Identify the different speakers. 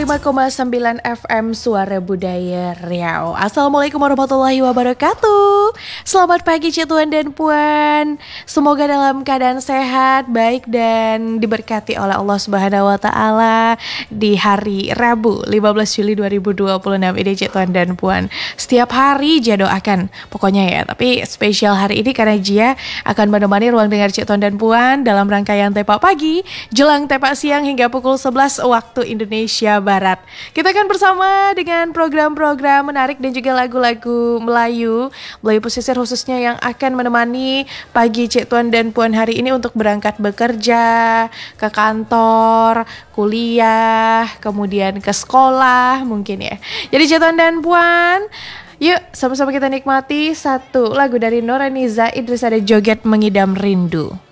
Speaker 1: 105,9 FM Suara Budaya Riau. Assalamualaikum warahmatullahi wabarakatuh. Selamat pagi Cituan dan Puan. Semoga dalam keadaan sehat, baik dan diberkati oleh Allah Subhanahu wa taala di hari Rabu 15 Juli 2026 ini Cituan dan Puan. Setiap hari Jia doakan pokoknya ya, tapi spesial hari ini karena Jia akan menemani ruang dengar Cituan dan Puan dalam rangkaian Tepak Pagi jelang Tepak Siang hingga pukul 11 waktu Indonesia Barat. Kita akan bersama dengan program-program menarik dan juga lagu-lagu Melayu pesisir khususnya yang akan menemani pagi Cik Tuan dan Puan hari ini untuk berangkat bekerja, ke kantor, kuliah, kemudian ke sekolah mungkin ya. Jadi Cik Tuan dan Puan, yuk sama-sama kita nikmati satu lagu dari Noraniza Idris, ada Joget Mengidam Rindu.